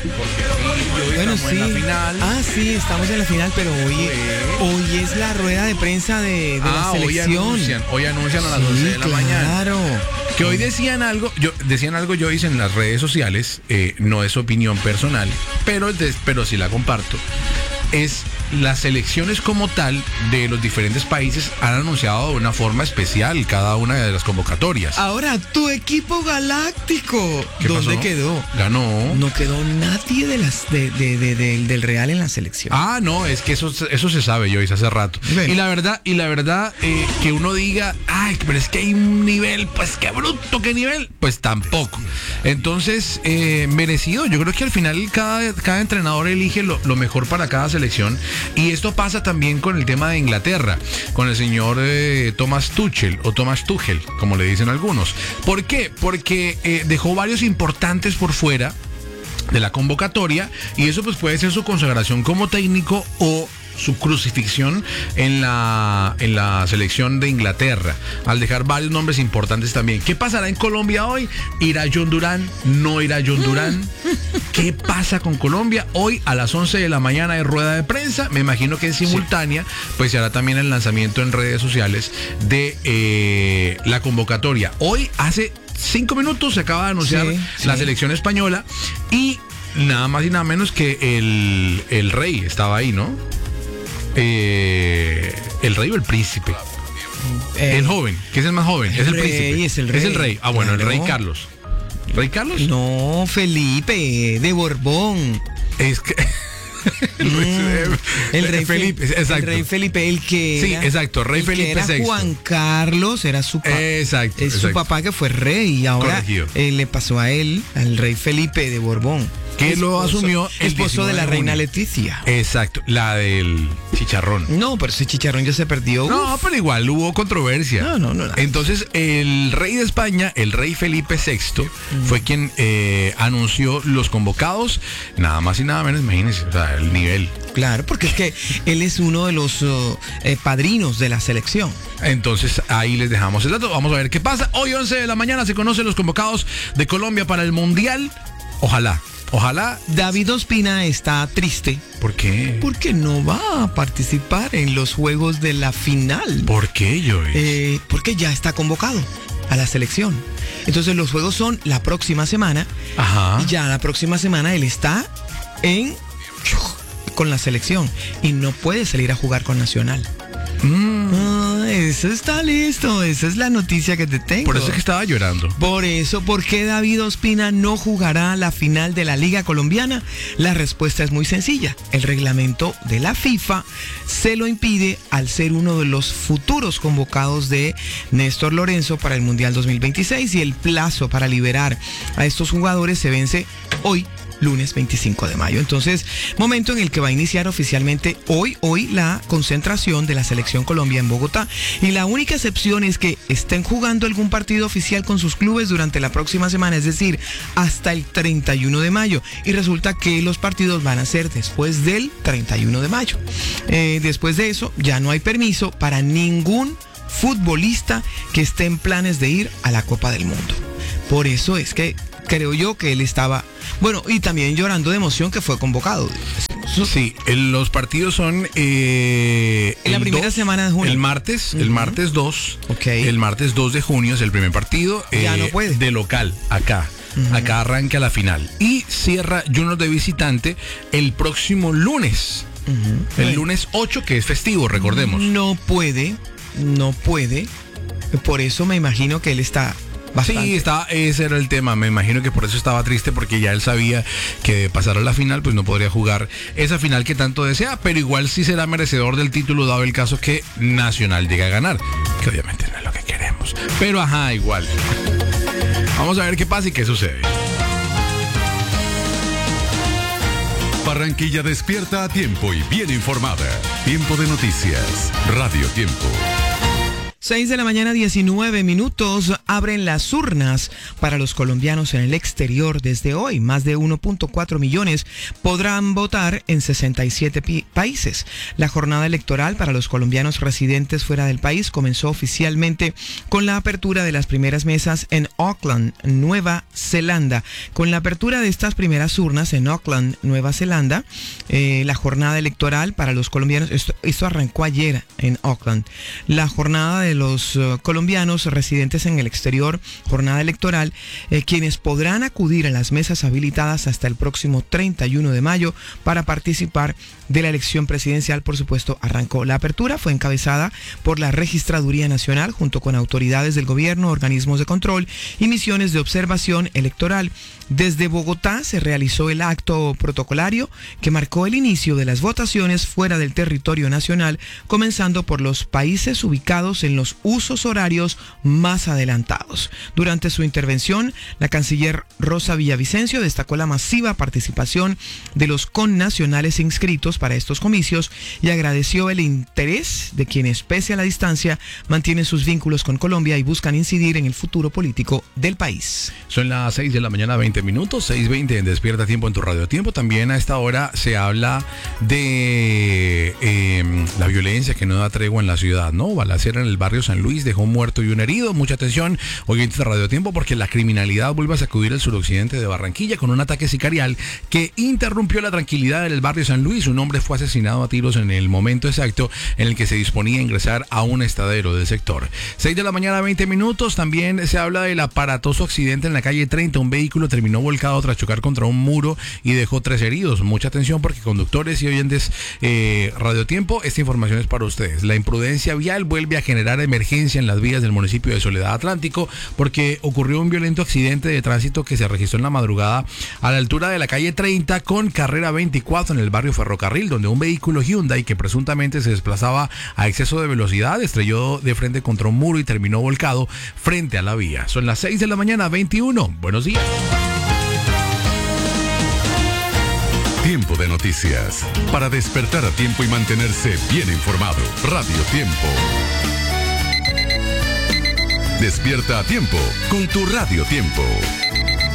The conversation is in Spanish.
Bueno, estamos sí. en la final. Sí, estamos en la final, pero hoy es la rueda de prensa de la selección. Hoy anuncian a las 11 de la mañana. Claro. Que hoy decían algo, yo hice en las redes sociales, no es opinión personal, pero sí la comparto. Es las selecciones como tal de los diferentes países han anunciado de una forma especial cada una de las convocatorias. Ahora, tu equipo galáctico, ¿dónde quedó? Ganó. No quedó nadie del Real en la selección. No, es que eso se sabe, Joyce, hace rato. Bueno. Y la verdad, que uno diga, ay, pero es que hay un nivel, pues qué bruto, qué nivel, pues tampoco. Entonces, merecido. Yo creo que al final cada entrenador elige lo mejor para cada selección. Y esto pasa también con el tema de Inglaterra, con el señor Thomas Tuchel, como le dicen algunos. ¿Por qué? Porque dejó varios importantes por fuera de la convocatoria, y eso pues puede ser su consagración como técnico o su crucifixión en la selección de Inglaterra, al dejar varios nombres importantes también. ¿Qué pasará en Colombia hoy? ¿Irá John Durán? ¿No irá John Durán? ¿Qué pasa con Colombia? Hoy a las 11 de la mañana hay rueda de prensa, me imagino que en simultánea, pues se hará también el lanzamiento en redes sociales de la convocatoria. Hoy, hace 5 minutos, se acaba de anunciar la selección española, y nada más y nada menos que el rey estaba ahí, ¿no? ¿El rey o el príncipe? El joven, que es el más joven, es el príncipe. Es el rey. Es el rey. Bueno, el rey Carlos. ¿Rey Carlos? No, Felipe, de Borbón. Es que... el rey Felipe, exacto. El rey Felipe, el que era, exacto, rey Felipe era VI. Juan Carlos era su papá. Exacto. Su papá que fue rey, y ahora le pasó a él, al rey Felipe de Borbón, que lo asumió el esposo de la reina Leticia. Exacto, la del chicharrón. No, pero ese chicharrón ya se perdió. No, pero igual hubo controversia. No. Entonces, el rey de España, el rey Felipe VI, fue quien anunció los convocados, nada más y nada menos, imagínense, o sea, el nivel. Claro, porque es que él es uno de los padrinos de la selección. Entonces, ahí les dejamos el dato. Vamos a ver qué pasa. Hoy 11 de la mañana se conocen los convocados de Colombia para el Mundial. Ojalá. David Ospina está triste. ¿Por qué? Porque no va a participar en los juegos de la final. ¿Por qué, Joyce? Porque ya está convocado a la selección. Entonces los juegos son la próxima semana. Ajá. Y ya la próxima semana él está con la selección y no puede salir a jugar con Nacional. Eso está listo. Esa es la noticia que te tengo. Por eso es que estaba llorando. Por eso, ¿por qué David Ospina no jugará la final de la Liga Colombiana? La respuesta es muy sencilla. El reglamento de la FIFA se lo impide al ser uno de los futuros convocados de Néstor Lorenzo para el Mundial 2026, y el plazo para liberar a estos jugadores se vence hoy, lunes 25 de mayo. Entonces, momento en el que va a iniciar oficialmente hoy la concentración de la Selección Colombia en Bogotá. Y la única excepción es que estén jugando algún partido oficial con sus clubes durante la próxima semana, es decir, hasta el 31 de mayo. Y resulta que los partidos van a ser después del 31 de mayo. Después de eso, ya no hay permiso para ningún futbolista que esté en planes de ir a la Copa del Mundo. Por eso es que creo yo que él estaba, bueno, y también llorando de emoción que fue convocado. Sí, los partidos son en la primera semana de junio. El martes 2. Okay. El martes 2 de junio es el primer partido. Ya no puede. De local, acá. Acá arranca la final. Y cierra Junior de visitante el próximo lunes. El lunes 8, que es festivo, recordemos. No puede. Por eso me imagino que él está bastante. Sí, ese era el tema. Me imagino que por eso estaba triste, porque ya él sabía que de pasar a la final, pues no podría jugar esa final que tanto desea, pero igual sí será merecedor del título, dado el caso que Nacional llegue a ganar, que obviamente no es lo que queremos. Pero igual. Vamos a ver qué pasa y qué sucede. Barranquilla despierta a tiempo y bien informada. Tiempo de noticias. Radio Tiempo. 6 de la mañana, 19 minutos. Abren las urnas para los colombianos en el exterior desde hoy. Más de 1.4 millones podrán votar en 67 países. La jornada electoral para los colombianos residentes fuera del país comenzó oficialmente con la apertura de las primeras mesas en Auckland, Nueva Zelanda. Con la apertura de estas primeras urnas en Auckland, Nueva Zelanda, la jornada electoral para los colombianos, esto arrancó ayer en Auckland. La jornada de los colombianos residentes en el exterior, jornada electoral, quienes podrán acudir a las mesas habilitadas hasta el próximo 31 de mayo para participar de la elección presidencial. Por supuesto, arrancó. La apertura fue encabezada por la Registraduría Nacional junto con autoridades del gobierno, organismos de control y misiones de observación electoral. Desde Bogotá se realizó el acto protocolario que marcó el inicio de las votaciones fuera del territorio nacional, comenzando por los países ubicados en los usos horarios más adelantados. Durante su intervención, la canciller Rosa Villavicencio destacó la masiva participación de los connacionales inscritos para estos comicios y agradeció el interés de quienes, pese a la distancia, mantienen sus vínculos con Colombia y buscan incidir en el futuro político del país. Son las 6 de la mañana, 20 minutos, 6:20 en Despierta Tiempo en tu Radio Tiempo. También a esta hora se habla de la violencia que no da tregua en la ciudad, ¿no? Balacera en el barrio San Luis dejó un muerto y un herido. Mucha atención, oyentes de Radio Tiempo, porque la criminalidad vuelve a sacudir el suroccidente de Barranquilla con un ataque sicarial que interrumpió la tranquilidad en el barrio San Luis. Un hombre fue asesinado a tiros en el momento exacto en el que se disponía a ingresar a un estadero del sector. 6 de la mañana, 20 minutos. También se habla del aparatoso accidente en la calle 30. Un vehículo terminó volcado tras chocar contra un muro y dejó 3 heridos. Mucha atención, porque conductores y oyentes Radio Tiempo, esta información es para ustedes. La imprudencia vial vuelve a generar emergencia en las vías del municipio de Soledad Atlántico, porque ocurrió un violento accidente de tránsito que se registró en la madrugada a la altura de la calle 30 con carrera 24 en el barrio Ferrocarril, donde un vehículo Hyundai que presuntamente se desplazaba a exceso de velocidad estrelló de frente contra un muro y terminó volcado frente a la vía. Son las 6 de la mañana, 21. Buenos días. Tiempo de noticias. Para despertar a tiempo y mantenerse bien informado. Radio Tiempo. Despierta a tiempo con tu Radio Tiempo.